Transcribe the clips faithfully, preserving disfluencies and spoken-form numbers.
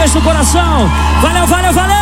beijo no coração. Valeu, valeu, valeu!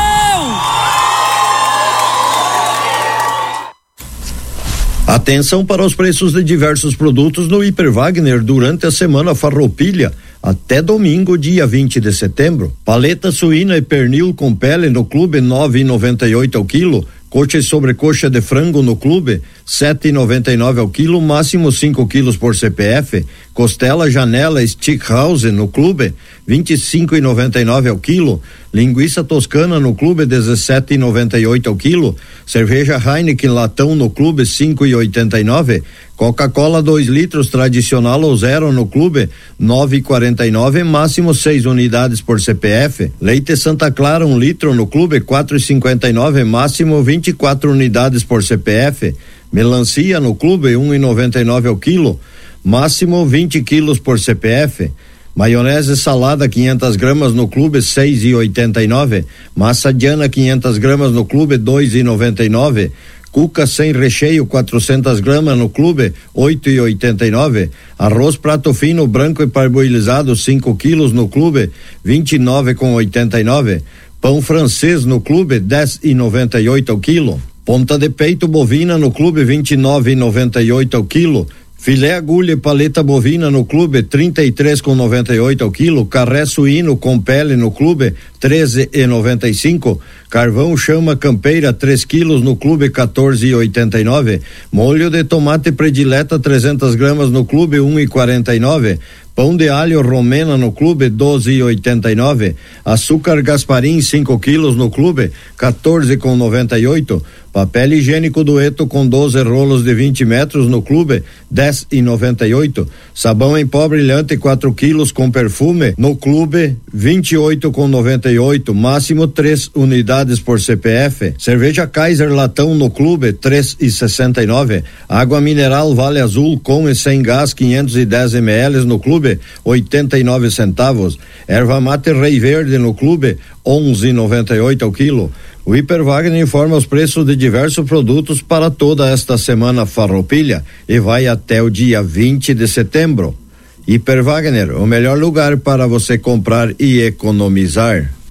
Atenção para os preços de diversos produtos no Hiper Wagner durante a semana Farroupilha, até domingo, dia vinte de setembro. Paleta suína e pernil com pele no clube nove e noventa e oito ao quilo. Coxa e sobrecoxa de frango no clube, sete e noventa e nove ao quilo, máximo cinco quilos por C P F. Costela Janela Steakhouse no clube, vinte e cinco e noventa e nove ao quilo. Linguiça toscana no clube, dezessete e noventa e oito ao quilo. Cerveja Heineken latão no clube, cinco e oitenta e nove. Coca-Cola dois litros tradicional ou zero no clube, nove e quarenta e nove, máximo seis unidades por C P F. Leite Santa Clara um litro no clube, quatro e cinquenta e nove, máximo vinte e quatro unidades por C P F. Melancia no clube, um e noventa e nove ao quilo, máximo vinte quilos por C P F. Maionese salada quinhentas gramas no clube, seis e oitenta e nove. Massa Diana quinhentas gramas no clube, dois e noventa e nove. Cuca sem recheio quatrocentas gramas no clube, oito e oitenta e nove. Arroz prato fino branco e parboilizado cinco quilos no clube, vinte e nove com oitenta e nove. Pão francês no clube, dez e noventa e oito ao quilo. Ponta de peito bovina no clube, vinte e nove e noventa e oito ao quilo. Filé agulha e paleta bovina no clube, trinta e três com noventa e oito ao quilo. Carré suíno com pele no clube, treze e noventa e cinco. Carvão chama campeira três quilos no clube, quatorze e oitenta e nove. Molho de tomate predileta trezentas gramas no clube, um e quarenta e nove. Pão de alho romena no clube, doze e oitenta e nove. Açúcar Gasparim cinco quilos no clube, quatorze com noventa e oito. Papel higiênico Dueto com doze rolos de vinte metros no clube, dez e noventa e oito. Sabão em pó brilhante quatro quilos com perfume no clube, vinte e oito com noventa e oito, máximo três unidades por C P F. Cerveja Kaiser latão no clube, três e sessenta e nove. Água mineral Vale Azul com e sem gás quinhentos e dez mililitros no clube, oitenta e nove centavos. Erva mate Rei Verde no clube, onze e noventa e oito ao quilo. O Hiper Wagner informa os preços de diversos produtos para toda esta semana Farroupilha e vai até o dia vinte de setembro. Hiper Wagner, o melhor lugar para você comprar e economizar.